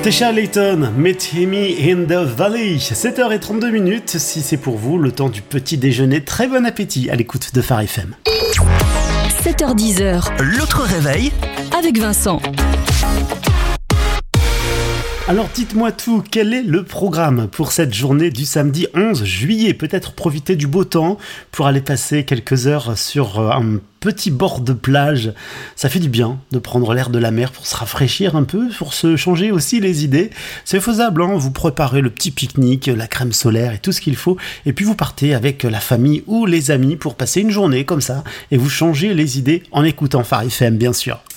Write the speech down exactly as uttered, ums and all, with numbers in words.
Tesha Layton, Meet Me in the Valley, sept heures trente-deux minutes, si c'est pour vous, le temps du petit déjeuner, très bon appétit à l'écoute de Phare F M. sept heures dix, l'autre réveil avec Vincent. Alors dites-moi tout, quel est le programme pour cette journée du samedi onze juillet? Peut-être profiter du beau temps pour aller passer quelques heures sur un petit bord de plage. Ça fait du bien de prendre l'air de la mer pour se rafraîchir un peu, pour se changer aussi les idées. C'est faisable, hein, vous préparez le petit pique-nique, la crème solaire et tout ce qu'il faut, et puis vous partez avec la famille ou les amis pour passer une journée comme ça, et vous changez les idées en écoutant Phare F M bien sûr.